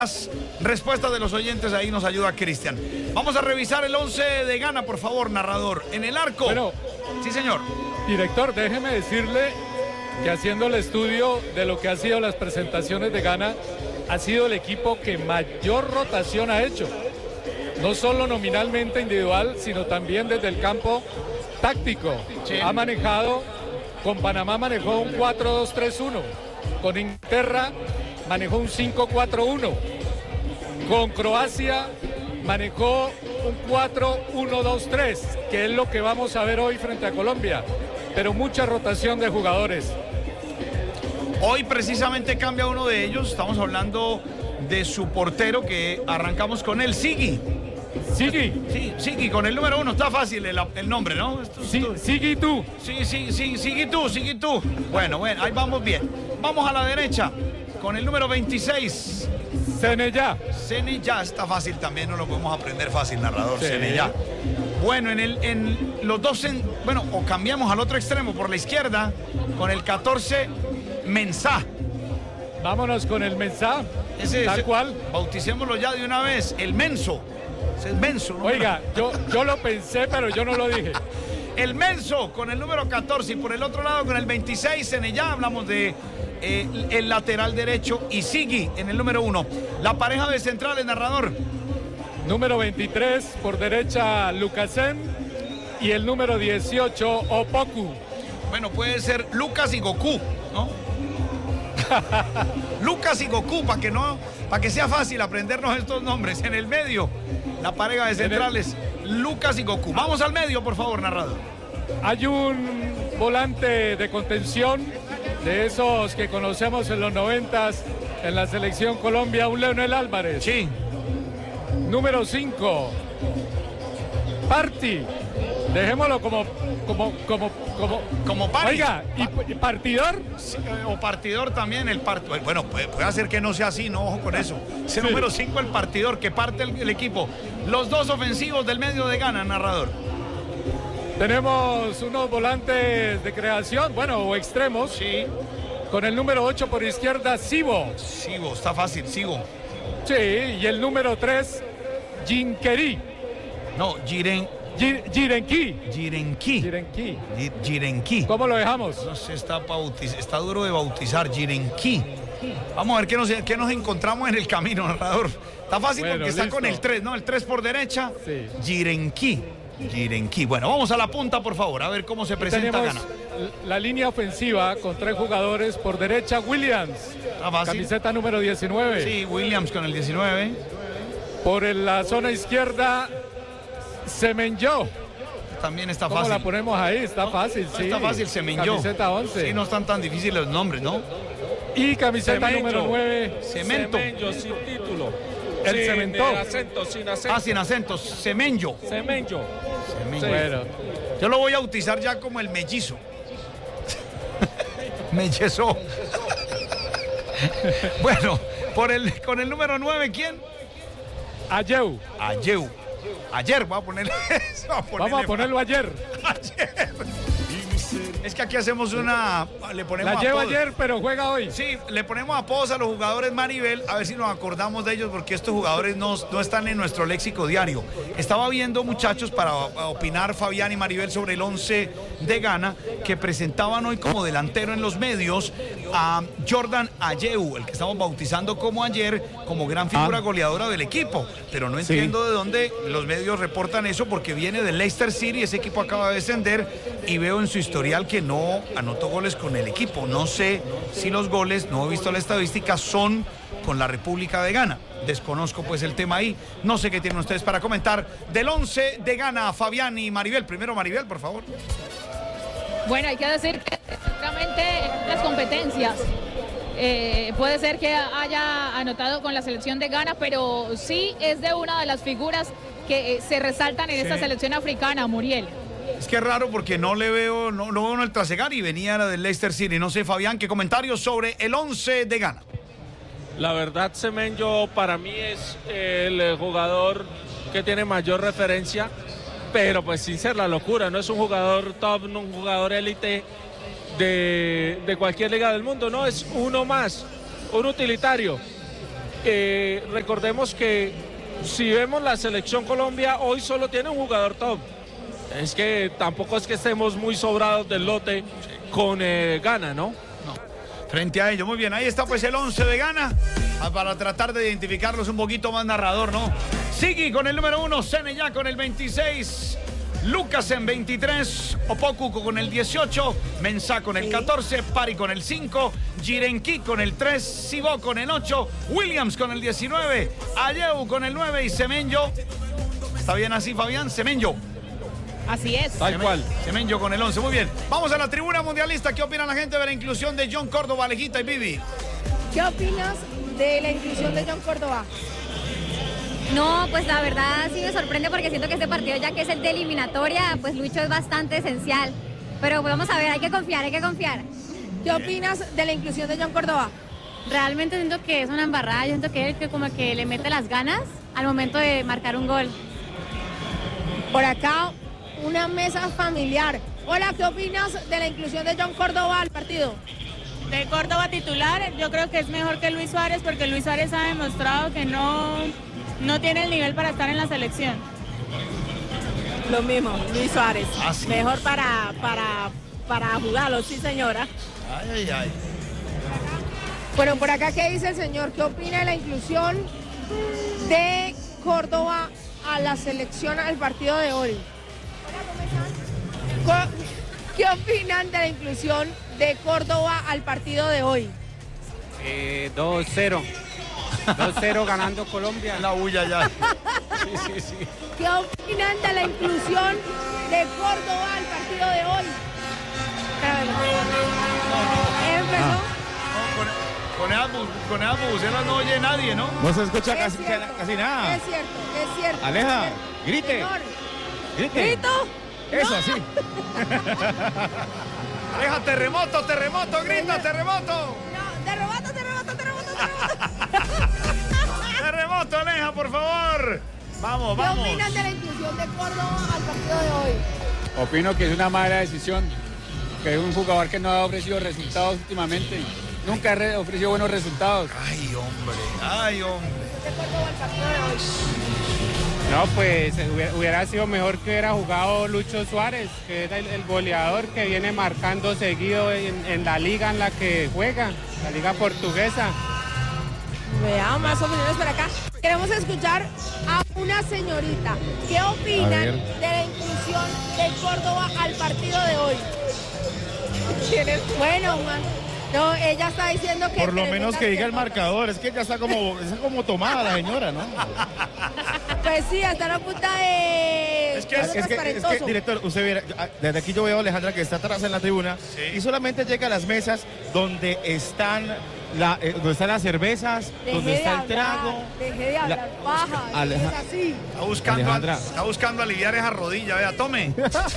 Respuestas de los oyentes, ahí nos ayuda Cristian. Vamos a revisar el 11 de Ghana, por favor, narrador. En el arco. Bueno, sí, señor. Director, déjeme decirle que haciendo el estudio de lo que han sido las presentaciones de Ghana, ha sido el equipo que mayor rotación ha hecho. No solo nominalmente individual, sino también desde el campo táctico. Sí. Ha manejado, con Panamá manejó un 4-2-3-1, con Inglaterra manejó un 5-4-1, con Croacia manejó un 4-1-2-3, que es lo que vamos a ver hoy frente a Colombia, pero mucha rotación de jugadores. Hoy precisamente cambia uno de ellos, estamos hablando de su portero, que arrancamos con él, Siggy. Siggy. Sí, Siggy, con el número 1, está fácil el nombre, ¿no? Siggy tú. Sí, Siggy tú. Bueno, ahí vamos bien. Vamos a la derecha, con el número 26. Seneyá. Seneyá, está fácil también, no lo podemos aprender fácil, narrador. Sí. Seneyá. Bueno, en los dos, o cambiamos al otro extremo por la izquierda, con el 14, Mensah. Vámonos con el Mensah, tal cual. Bauticémoslo ya de una vez, el Menso. Es Menso, ¿no? Oiga, yo lo pensé, pero yo no lo dije. El Menso con el número 14 y por el otro lado con el 26, Seneyá, hablamos de el lateral derecho, y Siggy en el número 1. La pareja de centrales, narrador. Número 23, por derecha, Lukasen, y el número 18, Opoku. Bueno, puede ser Lucas y Goku, ¿no? Lucas y Goku, para que sea fácil aprendernos estos nombres. En el medio, la pareja de centrales, Lucas y Goku. Vamos al medio, por favor, narrador. Hay un volante de contención, de esos que conocemos en los 90s en la selección Colombia, un Leonel Álvarez. Sí. Número 5, Party. Dejémoslo como Party. Oiga, ¿y partidor? Sí, o partidor también, bueno, puede hacer que no sea así, no, ojo con eso. Ese número 5, el partidor, que parte el equipo. Los dos ofensivos del medio de Ghana, narrador. Tenemos unos volantes de creación, o extremos. Sí. Con el número 8 por izquierda, Sibo. Sibo, está fácil, Sibo. Sí, y el número 3, Jinkeri. No, Jirenki. Jirenki. ¿Cómo lo dejamos? No sé, está duro de bautizar, Jirenki. Vamos a ver qué nos encontramos en el camino, narrador. Está fácil porque está con el 3, ¿no? El 3 por derecha, sí. Jirenki. Bueno, vamos a la punta, por favor, a ver cómo se presenta Ghana. La línea ofensiva con 3 jugadores. Por derecha, Williams, camiseta número 19. Sí, Williams con el 19. Por la zona izquierda, Semenyo. También está fácil. ¿Cómo la ponemos ahí? Está fácil, sí. Está fácil, Semenyo. Camiseta 11. Sí, no están tan difíciles los nombres, ¿no? Y camiseta Semenyo. número 9. Cemento. Semenyo, sin título. El Cemento. Sin acento. Sin acentos. Semenyo. Semenyo. Sí. Bueno. Yo lo voy a bautizar ya como el mellizo. Mellezó. Bueno, con el número 9, ¿quién? Ayeu. Ayer, voy a ponerle eso. Vamos a ponerlo ayer. Es que aquí hacemos le ponemos la lleva ayer, pero juega hoy. Sí, le ponemos apodos a los jugadores Maribel, a ver si nos acordamos de ellos, porque estos jugadores no están en nuestro léxico diario. Estaba viendo, muchachos, para opinar Fabián y Maribel sobre el 11 de Ghana, que presentaban hoy como delantero en los medios a Jordan Ayew, el que estamos bautizando como ayer, como gran figura goleadora del equipo. Pero no entiendo de dónde los medios reportan eso, porque viene del Leicester City, ese equipo acaba de descender, y veo en su historial que no anotó goles con el equipo. No sé si los goles, no he visto la estadística, son con la República de Ghana. Desconozco pues el tema ahí. No sé qué tienen ustedes para comentar del 11 de Ghana, Fabián y Maribel. Primero Maribel, por favor. Bueno, hay que decir que exactamente las competencias. Puede ser que haya anotado con la selección de Ghana, pero sí es de una de las figuras que se resaltan en esta selección africana, Muriel. Es que es raro porque no veo en el trasegar y venía la del Leicester City. No sé, Fabián, ¿qué comentarios sobre el 11 de Ghana? La verdad, Semenyo para mí es el jugador que tiene mayor referencia, pero pues sin ser la locura, no es un jugador top, no un jugador élite de cualquier liga del mundo, no, es uno más, un utilitario. recordemos que si vemos la selección Colombia, hoy solo tiene un jugador top. Es que tampoco es que estemos muy sobrados del lote con Ghana, ¿no? Frente a ello, muy bien, ahí está pues el 11 de Ghana, para tratar de identificarlos un poquito más narrador, ¿no? Sigui con el número 1, Seneyá con el 26, Lucas en 23, Opoku con el 18, Mensah con el 14, Pari con el 5, Jirenki con el 3, Sibó con el 8, Williams con el 19, Ayew con el 9 y Semenyo. ¿Está bien así, Fabián? Semenyo. Así es. Tal cual. Semenyo con el 11, muy bien. Vamos a la tribuna mundialista. ¿Qué opina la gente de la inclusión de John Córdoba, Alejita y Vivi? ¿Qué opinas de la inclusión de John Córdoba? No, pues la verdad sí me sorprende porque siento que este partido, ya que es el de eliminatoria, pues Lucho es bastante esencial. Pero pues vamos a ver, hay que confiar, hay que confiar. ¿Qué opinas de la inclusión de John Córdoba? Realmente siento que es una embarrada, yo siento que él que como que le mete las ganas al momento de marcar un gol. Por acá, una mesa familiar. Hola, ¿qué opinas de la inclusión de John Córdoba al partido? De Córdoba titular, yo creo que es mejor que Luis Suárez porque Luis Suárez ha demostrado que no tiene el nivel para estar en la selección. Lo mismo, Luis Suárez. Así mejor es. para jugarlo, sí señora. Ay, ay, ay. Bueno, por acá, ¿qué dice el señor? ¿Qué opina de la inclusión de Córdoba a la selección al partido de hoy? ¿Qué opinan de la inclusión de Córdoba al partido de hoy? 2-0. 2-0 ganando Colombia. La bulla ya. Sí. ¿Qué opinan de la inclusión de Córdoba al partido de hoy? Empezó. Con esas bubucelas no oye nadie, ¿no? No se escucha Es casi cierto, nada. Es cierto. Aleja, es cierto. grite. Señor, Grite. ¿grito? Eso, ¡No! así. Aleja, terremoto, grita, terremoto. No, terremoto. Terremoto, Aleja, por favor. Vamos. ¿Qué opinan de la inclusión de Córdoba al partido de hoy? Opino que es una mala decisión, que es un jugador que no ha ofrecido resultados últimamente. Nunca ha ofrecido buenos resultados. Ay, hombre. De Córdoba al partido de hoy. No, pues hubiera sido mejor que hubiera jugado Lucho Suárez, que es el goleador que viene marcando seguido en la liga en la que juega, la liga portuguesa. Veamos más opiniones por acá. Queremos escuchar a una señorita. ¿Qué opinan de la inclusión de Córdoba al partido de hoy? Bueno, no, ella está diciendo que... Por lo menos que diga el cosas. marcador. Es que ya está como tomada la señora, ¿no? Pues sí, hasta la punta de... Es que algo Es que, transparentoso. director, usted viera, desde aquí yo veo a Alejandra que está atrás en la tribuna y solamente llega a las mesas donde están las cervezas, donde está el trago. Deje de hablar paja, es así. Alejandra. Está buscando aliviar esa rodilla, vea, tome.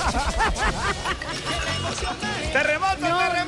Terremoto.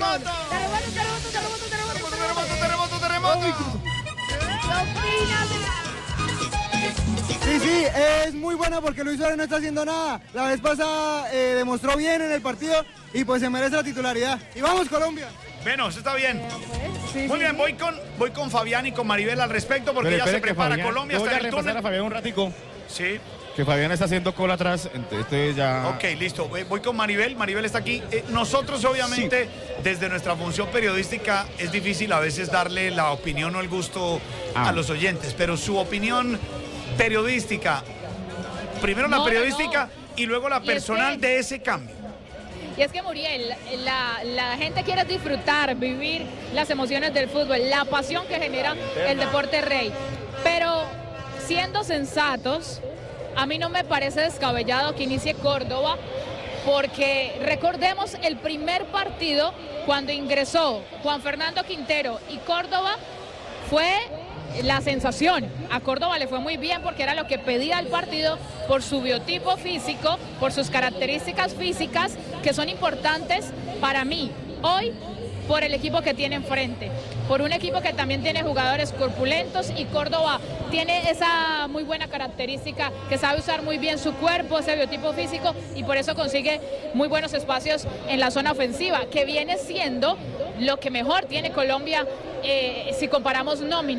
¿Qué opinas de la... Sí, es muy buena porque Luis Suárez no está haciendo nada. La vez pasada demostró bien en el partido y pues se merece la titularidad. Y vamos, Colombia. Bueno, eso está bien. Sí, Muy bien, voy con Fabián y con Maribel al respecto porque ya se prepara Colombia. Yo voy Está a en el repasar túnel. a Fabián un ratico. Sí. Que Fabián está haciendo cola atrás, entonces ya... Ok, listo. Voy con Maribel. Maribel está aquí. Nosotros, obviamente, desde nuestra función periodística, es difícil a veces darle la opinión o el gusto a los oyentes, pero su opinión periodística, primero la periodística y luego la personal de ese cambio. Y es que, Muriel, la gente quiere disfrutar, vivir las emociones del fútbol, la pasión que genera el deporte rey. Pero, siendo sensatos, a mí no me parece descabellado que inicie Córdoba, porque recordemos el primer partido cuando ingresó Juan Fernando Quintero y Córdoba fue la sensación. A Córdoba le fue muy bien porque era lo que pedía el partido por su biotipo físico, por sus características físicas que son importantes para mí hoy, por el equipo que tiene enfrente, por un equipo que también tiene jugadores corpulentos y Córdoba tiene esa muy buena característica que sabe usar muy bien su cuerpo, ese biotipo físico y por eso consigue muy buenos espacios en la zona ofensiva, que viene siendo lo que mejor tiene Colombia si comparamos nóminas.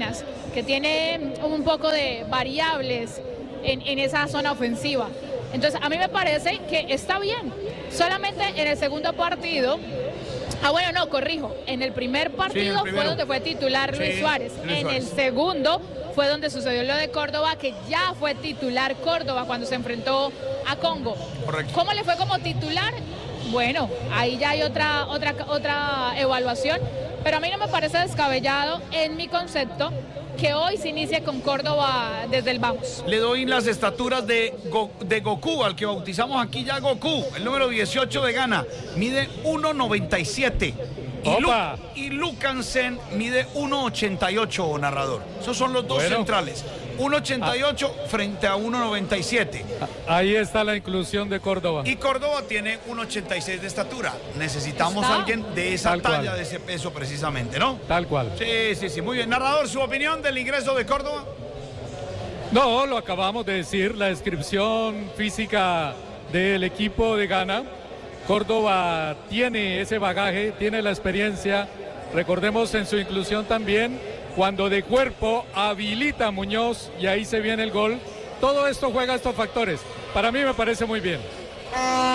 que tiene un poco de variables en esa zona ofensiva. Entonces, a mí me parece que está bien. Solamente en el segundo partido, en el primer partido fue donde fue titular Luis Suárez. El segundo fue donde sucedió lo de Córdoba, que ya fue titular Córdoba cuando se enfrentó a Congo. Correcto. ¿Cómo le fue como titular? Bueno, ahí ya hay otra evaluación, pero a mí no me parece descabellado en mi concepto que hoy se inicie con Córdoba desde el vamos. Le doy las estaturas de Goku, al que bautizamos aquí ya Goku, el número 18 de Ghana, mide 1.97. Y Lukansen mide 1.88, narrador. Esos son los dos centrales. 1.88 frente a 1.97. Ahí está la inclusión de Córdoba. Y Córdoba tiene 1.86 de estatura. Necesitamos a alguien de esa talla, de ese peso precisamente, ¿no? Tal cual. Sí. Muy bien. Narrador, ¿su opinión del ingreso de Córdoba? No, lo acabamos de decir, la descripción física del equipo de Ghana. Córdoba tiene ese bagaje, tiene la experiencia. Recordemos en su inclusión también, cuando de cuerpo habilita a Muñoz y ahí se viene el gol. Todo esto juega estos factores. Para mí me parece muy bien.